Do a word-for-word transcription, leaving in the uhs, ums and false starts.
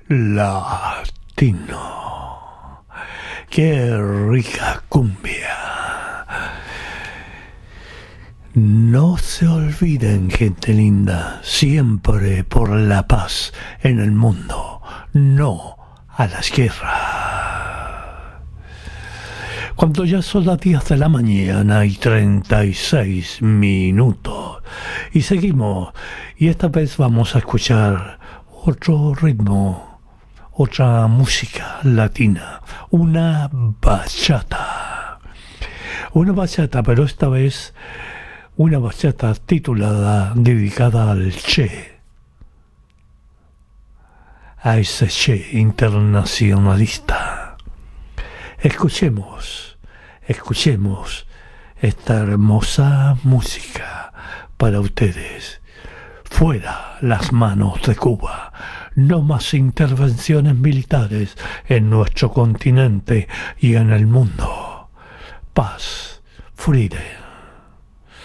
latino. Qué rica cumbia. No se olviden, gente linda, siempre por la paz en el mundo, no a las guerras. Cuando ya son las diez de la mañana y treinta y seis minutos, y seguimos, y esta vez vamos a escuchar otro ritmo, otra música latina, una bachata. Una bachata, pero esta vez una bachata titulada, dedicada al Che, a ese Che internacionalista. Escuchemos, escuchemos esta hermosa música para ustedes. Fuera las manos de Cuba. No más intervenciones militares en nuestro continente y en el mundo. Paz, freedom.